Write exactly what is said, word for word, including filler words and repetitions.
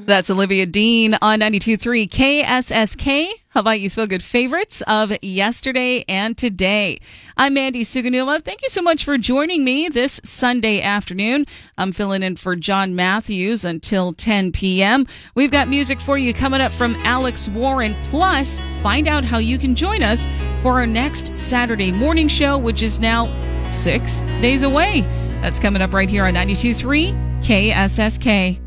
That's Olivia Dean on ninety-two point three K S S K. Hawaii's Feel Good favorites of yesterday and today. I'm Mandy Suganuma. Thank you so much for joining me this Sunday afternoon. I'm filling in for John Matthews until ten p.m. We've got music for you coming up from Alex Warren. Plus, find out how you can join us for our next Saturday morning show, which is now six days away. That's coming up right here on ninety-two point three K S S K.